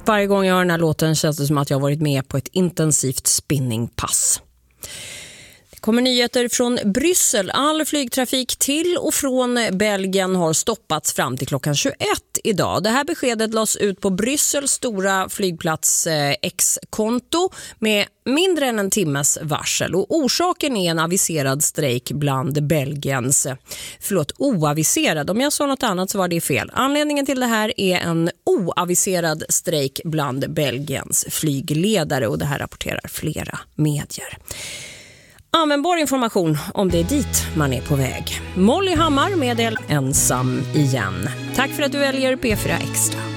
Varje gång jag hör den här låten känns det som att jag har varit med på ett intensivt spinningpass. Det kommer nyheter från Bryssel. All flygtrafik till och från Belgien har stoppats fram till klockan 21 idag. Det här beskedet lades ut på Bryssels stora flygplats X-konto med mindre än en timmes varsel. Och orsaken är en aviserad strejk bland Belgiens... oaviserad. Om jag sa något annat så var det fel. Anledningen till det här är en oaviserad strejk bland Belgiens flygledare, och det här rapporterar flera medier. Användbar information om det är dit man är på väg. Molly Hammar med ensam igen. Tack för att du väljer P4 Extra.